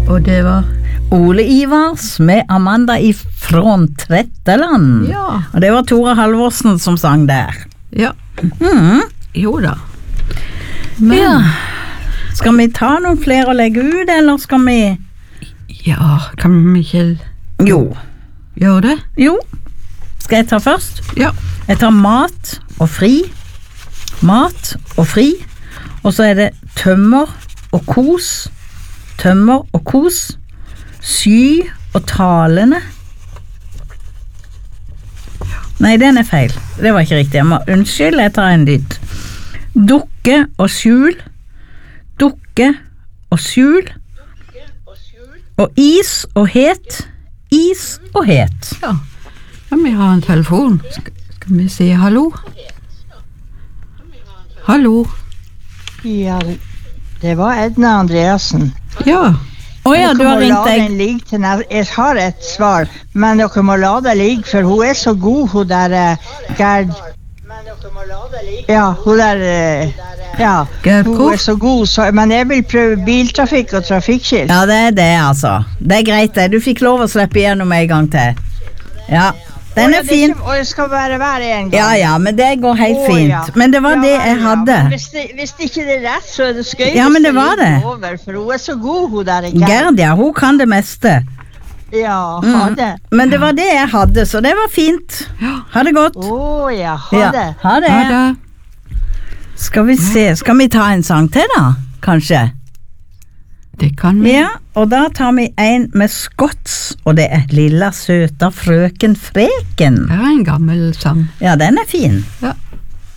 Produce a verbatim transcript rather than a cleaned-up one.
Og det var Ole Ivars med Amanda i Från Tretteland. Ja. Og det var Tore Halvorsen som sang der. Ja. Mm. Jo da. Men Ja. Skal vi ta noen flere og legge ut, eller skal vi ja, kan vi ikke Jo. gjøre det? Jo. Skal jeg ta først? Ja. Jeg tar mat og fri. Mat og fri. Og så er det tømmer og kos. Tømmer og kos. Sy og talene. Nei, den er feil. Det var ikke riktig. Jeg må unnskyld, jeg tar en dytt. Dukke og skjul. Dukke og skjul. Og is og het. Is og het. Ja. Kan vi ha en telefon? Skal, skal vi si hallo? Hallo? Ja, det var Edna Andreassen. Ja. Åja, du har ringt Dere må la deg. den ligge til nær- Jeg har et svar, men dere må la det ligge, for hun er så god, hun der eh, Gerd. Ja, hun der eh, Ja, Gerd hun Koch? er så god, så, men jeg vil prøve biltrafikk og trafikkskilt. Ja, det er det, altså. Det er greit, det. Du fikk lov å slippe igjennom en gang til. Ja, den er fin. Og det skal bare være en gang. Ja, ja, men det går helt Å, ja. fint. Men det var Ja, det vel, jeg ja. hadde. Men Hvis, det, hvis det ikke er rett, så er det skøy. Ja, men det var det. Over, for hun er så god, hun der Gerd. Gerd, ja, hun kan det meste. Ja, ha Mm. det. Men det var det jeg hadde, så det var fint. Ha det godt. Å ja, ha Ja, det. ha det. Ha det. Skal vi se, skal vi ta en sang til da, kanskje? Det kan vi. Ja, og da tar vi en med Scotts, og det er Lilla søta frøken Freken. Det er en gammel sang. Ja, den er fin. Ja.